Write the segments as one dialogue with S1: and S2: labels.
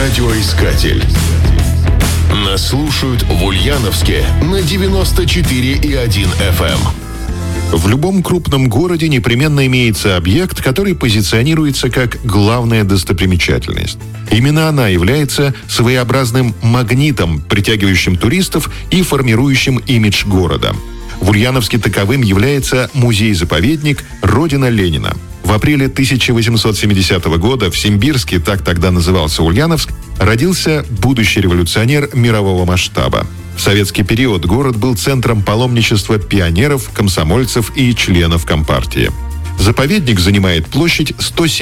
S1: Радиоискатель. Нас слушают в Ульяновске на 94,1 FM.
S2: В любом крупном городе непременно имеется объект, который позиционируется как главная достопримечательность. Именно она является своеобразным магнитом, притягивающим туристов и формирующим имидж города. В Ульяновске таковым является музей-заповедник «Родина Ленина». В апреле 1870 года в Симбирске, так тогда назывался Ульяновск, родился будущий революционер мирового масштаба. В советский период город был центром паломничества пионеров, комсомольцев и членов Компартии. Заповедник занимает площадь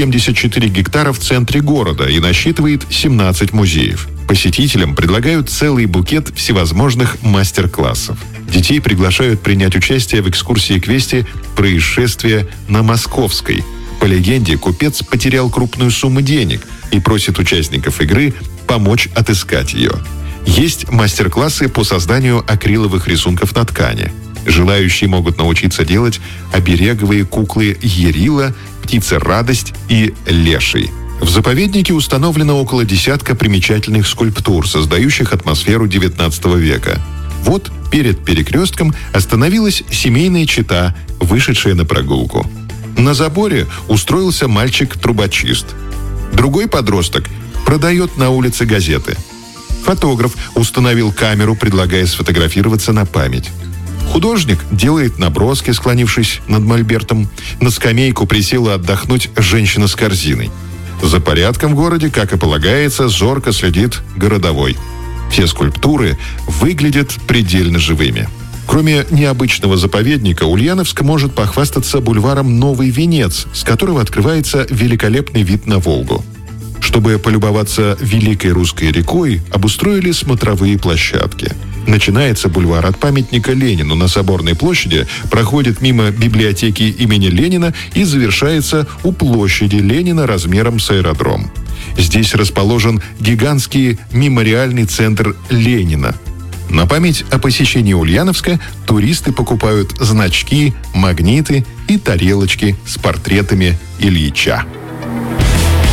S2: 174 гектара в центре города и насчитывает 17 музеев. Посетителям предлагают целый букет всевозможных мастер-классов. Детей приглашают принять участие в экскурсии квесте «Происшествие на Московской». По легенде, купец потерял крупную сумму денег и просит участников игры помочь отыскать ее. Есть мастер-классы по созданию акриловых рисунков на ткани. Желающие могут научиться делать обереговые куклы Ярила, птица Радость и Леший. В заповеднике установлено около десятка примечательных скульптур, создающих атмосферу XIX века. Вот перед перекрестком остановилась семейная чета, вышедшая на прогулку. На заборе устроился мальчик-трубочист. Другой подросток продает на улице газеты. Фотограф установил камеру, предлагая сфотографироваться на память. Художник делает наброски, склонившись над мольбертом. На скамейку присела отдохнуть женщина с корзиной. За порядком в городе, как и полагается, зорко следит городовой. Все скульптуры выглядят предельно живыми. Кроме необычного заповедника, Ульяновск может похвастаться бульваром Новый Венец, с которого открывается великолепный вид на Волгу. Чтобы полюбоваться великой русской рекой, обустроили смотровые площадки. Начинается бульвар от памятника Ленину на Соборной площади, проходит мимо библиотеки имени Ленина и завершается у площади Ленина размером с аэродром. Здесь расположен гигантский мемориальный центр Ленина. На память о посещении Ульяновска туристы покупают значки, магниты и тарелочки с портретами Ильича.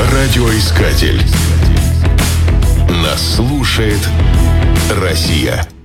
S1: Радиоискатель. Нас слушает Россия.